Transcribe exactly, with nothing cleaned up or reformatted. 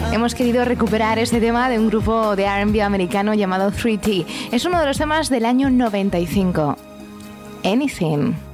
hemos querido recuperar este tema de un grupo de R and B americano llamado three T. Es uno de los temas del año noventa y cinco. Anything.